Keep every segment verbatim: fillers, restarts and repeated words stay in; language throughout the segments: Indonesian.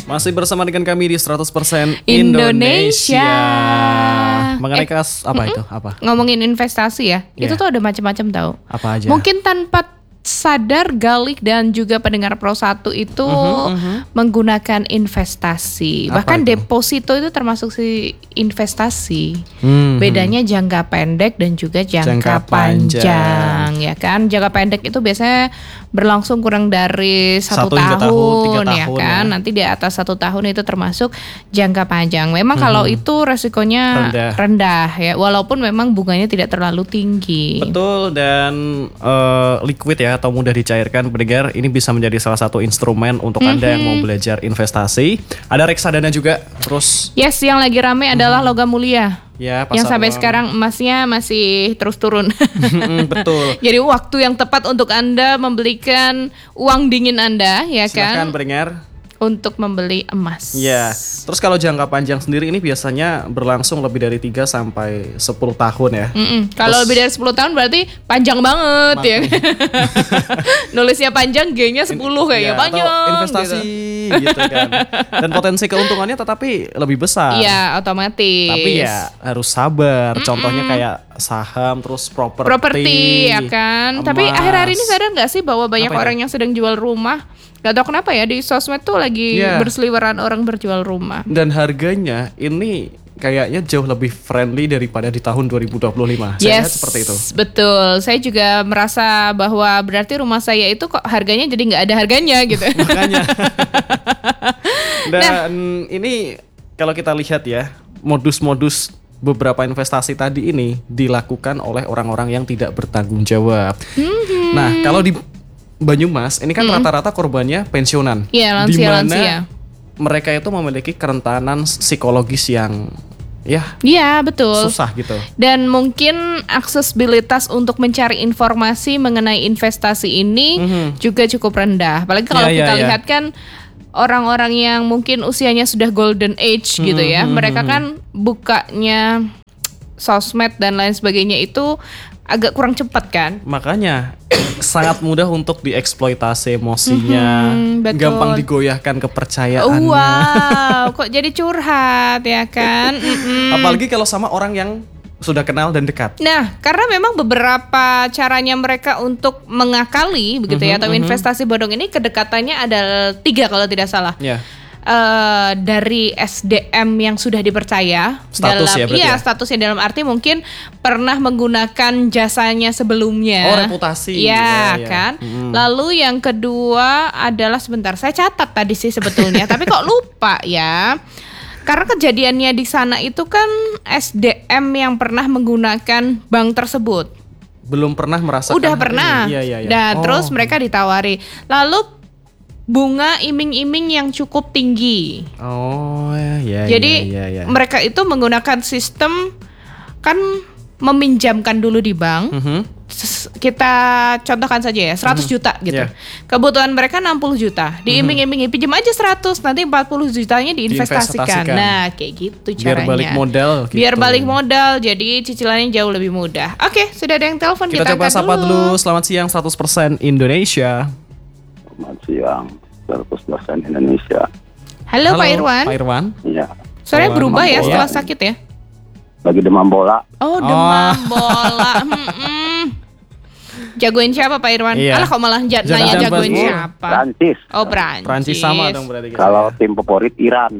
Masih bersama dengan kami di seratus persen Indonesia. Indonesia. Mengenai Eh, kas apa mm-mm. itu? Apa? Ngomongin investasi ya, Yeah. itu tuh ada macam-macam tahu. Apa aja? Mungkin tanpa sadar Galik dan juga pendengar Pro satu itu Mhm, mhm. menggunakan investasi. Apa Bahkan itu? deposito itu termasuk si investasi. Hmm, Bedanya jangka pendek dan juga jangka, Jangka panjang. panjang. Ya kan. Jangka pendek itu biasanya berlangsung kurang dari satu, Satu hingga tahun, tahun, tiga ya tahun kan. ya. Nanti di atas satu tahun itu termasuk jangka panjang. Memang kalau itu resikonya Rendah. rendah ya, walaupun memang bunganya tidak terlalu tinggi. Betul, dan eh, liquid ya atau mudah dicairkan pendengar, ini bisa menjadi salah satu instrumen untuk Anda yang mau belajar investasi. Ada reksadana juga, terus Yes, yang lagi rame adalah logam mulia. ya Yang pasar sampai uang. sekarang emasnya masih terus turun. Mm, betul. Jadi waktu yang tepat untuk Anda membelikan uang dingin Anda, ya Silakan kan, pendengar. untuk membeli emas. Ya, terus kalau jangka panjang sendiri ini biasanya berlangsung lebih dari tiga sampai sepuluh tahun ya. Mm-mm. Kalau Terus- lebih dari sepuluh tahun berarti panjang banget ya. Nulisnya panjang, G-nya sepuluh kayaknya Ya, panjang. atau investasi gitu. gitu kan. Dan potensi keuntungannya tetapi lebih besar. Iya, otomatis. Tapi ya harus sabar. Contohnya kayak saham, terus properti. Properti ya kan. Tapi emas. akhir-akhir ini sadar nggak sih bahwa banyak Apa itu? orang yang sedang jual rumah? Gak tau kenapa ya di sosmed tuh lagi Iya. berseliweran orang berjual rumah. Dan harganya ini kayaknya jauh lebih friendly daripada di tahun dua ribu dua puluh lima. Saya lihat seperti itu. Betul. Saya juga merasa bahwa berarti rumah saya itu kok harganya jadi nggak ada harganya gitu. Makanya. Dan Nah. ini kalau kita lihat ya, modus-modus beberapa investasi tadi ini dilakukan oleh orang-orang yang tidak bertanggung jawab. Mhm. Nah, kalau di Banyumas ini kan rata-rata korbannya pensiunan. Iya, Di mana lansia-lansia. mereka itu memiliki kerentanan psikologis yang ya Iya, betul. susah gitu. Dan mungkin aksesibilitas untuk mencari informasi mengenai investasi ini juga cukup rendah. Apalagi kalau Iya, kita iya, iya. lihat kan orang-orang yang mungkin usianya sudah golden age gitu ya. Mereka kan bukanya sosmed dan lain sebagainya itu agak kurang cepat kan. Makanya sangat mudah untuk dieksploitasi emosinya, Mhm, betul. gampang digoyahkan kepercayaannya. Wow, kok jadi curhat ya kan? Mm-mm. Apalagi kalau sama orang yang sudah kenal dan dekat. Nah, karena memang beberapa caranya mereka untuk mengakali begitu ya, atau investasi bodong ini kedekatannya ada tiga kalau tidak salah. Ya. Eh, dari S D M yang sudah dipercaya Status dalam ya berarti iya ya? statusnya dalam arti mungkin pernah menggunakan jasanya sebelumnya. Oh, reputasi. Iya Ya, ya. kan. Mm-mm. Lalu yang kedua adalah sebentar saya catat tadi sih sebetulnya, tapi kok lupa ya. Karena kejadiannya di sana itu kan S D M yang pernah menggunakan bank tersebut. Belum pernah merasakan. Udah hal pernah. ini. Iya, iya, iya. Dan Oh. terus mereka ditawari. Lalu bunga iming-iming yang cukup tinggi. Oh, ya, ya. Jadi ya, ya, ya. mereka itu menggunakan sistem kan meminjamkan dulu di bank. Mhm. S- Kita contohkan saja ya, seratus juta gitu. Yeah. Kebutuhan mereka enam puluh juta. Diiming-imingi pinjam aja seratus, nanti empat puluh jutanya diinvestasikan. Diinvestasikan. Nah, kayak gitu Biar caranya. balik modal gitu. Biar balik modal, jadi cicilannya jauh lebih mudah. Oke, sudah ada yang telepon, Kita kita, coba angkat sapa dulu. Selamat siang seratus persen Indonesia. Selamat siang, seratus persen Indonesia. Halo, Pak Irwan. Pak Irwan. Iya, Suaranya Irwan berubah ya Mambola. setelah sakit ya? lagi demam bola. Oh, demam bola. Hmm-mm. Jagoin siapa Pak Irwan? Iya. Alah kok malah ja- Jangan nanya jangan jagoin bahas bola. siapa? Prancis. Oh, Prancis. Prancis sama dong berarti. kita. Kalau tim favorit Iran,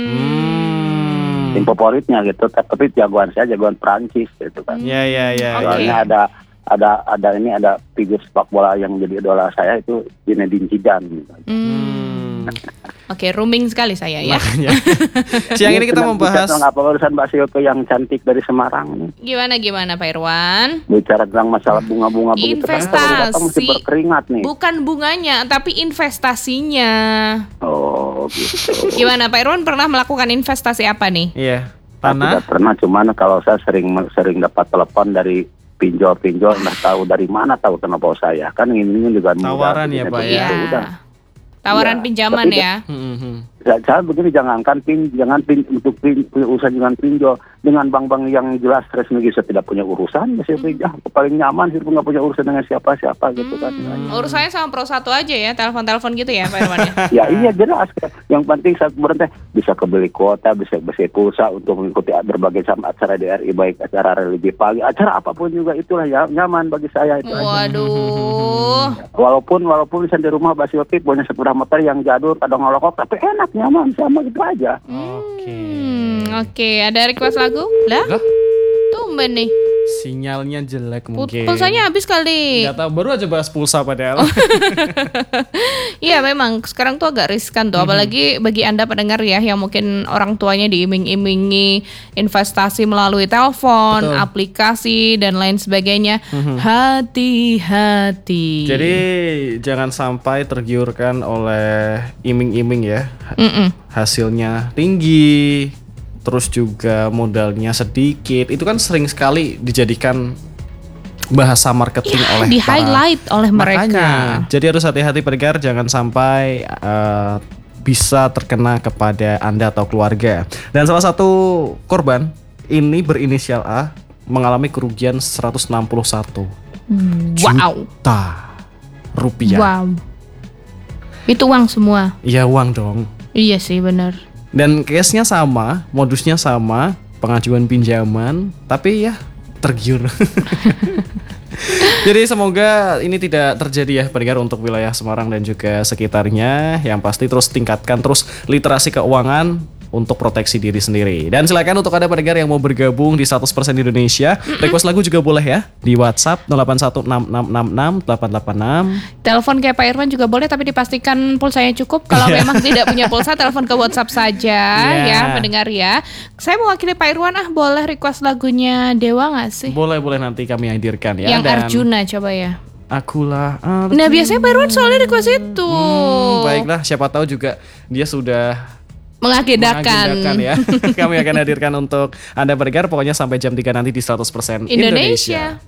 Hmm. tim favoritnya gitu. Tapi jagoan saya jagoan Prancis gitu kan. Ya, ya, ya. Oke. ya. Soalnya ada ada ada ini ada figur sepak bola yang jadi idola saya itu Zinedine Zidane. Gitu. Hmm. Oke, rooming sekali saya ya. Makanya. Siang ini kita membahas Bicara tentang apa urusan Mbak Silke yang cantik dari Semarang nih. Gimana gimana Pak Irwan? Bicara tentang masalah bunga-bunga begitu kan kalau datang mesti Investasi. berkeringat nih. Bukan bunganya, tapi investasinya. Oh gitu. Gimana Pak Irwan pernah melakukan investasi apa nih? Iya. Saya Tanah. tidak pernah, cuman kalau saya sering sering dapat telepon dari pinjol-pinjol, nggak tahu dari mana tahu kenapa saya kan ini juga mudah, Tawaran ya, begini, Pak, begitu, ya. udah. Tawaran Iya, pinjaman tapi ya. Hmm, hmm. Ya, saya begini, jangankan pin, jangan pin untuk pin, punya urusan dengan pinjol dengan bank-bank yang jelas resmi saya tidak punya urusan, saya Hmm. pinjam paling nyaman sih, nggak punya urusan dengan siapa-siapa gitu kan. Hmm, urusannya sama Pro Satu aja ya, telepon-telepon gitu ya Pak Irwan ya. Ya iya jelas. Yang penting saat berhenti bisa kebeli kuota, bisa beli pulsa untuk mengikuti berbagai sama acara D R I, baik acara religi pagi, acara apapun juga itulah ya nyaman bagi saya itu. aja. Waduh. Walaupun walaupun bisa di rumah basiotip punya sepeda motor yang jadul, kadang ngelokok, tapi enak nyaman sama gitu aja. Oke. Hmm, oke, ada request lagu? Lah, Lah, tumben nih. sinyalnya jelek Pul- mungkin. Pulsanya habis kali. Nggak tahu, baru aja bahas pulsa padahal. Iya memang sekarang tuh agak riskan tuh, apalagi bagi Anda pendengar ya yang mungkin orang tuanya diiming-imingi investasi melalui telepon, Betul. aplikasi dan lain sebagainya. Hati-hati. Jadi jangan sampai tergiurkan oleh iming-iming ya. Mm-mm. Hasilnya tinggi, terus juga modalnya sedikit. Itu kan sering sekali dijadikan bahasa marketing Ya, oleh di para- highlight oleh mereka. Makanya, jadi harus hati-hati pendengar, jangan sampai eh, bisa terkena kepada Anda atau keluarga. Dan salah satu korban ini berinisial A mengalami kerugian seratus enam puluh satu Wow. juta rupiah. Wow. Itu uang semua. Iya, uang dong. Iya sih benar. Dan case-nya sama, modusnya sama, pengajuan pinjaman, tapi ya tergiur. Jadi semoga ini tidak terjadi ya pendengar untuk wilayah Semarang dan juga sekitarnya. Yang pasti terus tingkatkan terus literasi keuangan untuk proteksi diri sendiri. Dan silakan untuk ada pendengar yang mau bergabung di seratus persen Indonesia, request lagu juga boleh ya di WhatsApp nol delapan satu enam enam enam enam delapan delapan enam. Telepon kayak Pak Irwan juga boleh, tapi dipastikan pulsanya cukup. Kalau memang tidak punya pulsa, telepon ke WhatsApp saja Yeah. ya pendengar ya. Saya mewakili Pak Irwan, ah boleh request lagunya Dewa nggak sih? Boleh boleh nanti kami hadirkan ya. Yang Dan Arjuna coba ya. Akulah Arjuna. Nah biasanya Pak Irwan soalnya request itu. Hmm, baiklah, siapa tahu juga dia sudah Mengagendakan. mengagendakan ya. Kami akan hadirkan untuk Anda pendengar pokoknya sampai jam tiga nanti di seratus persen Indonesia.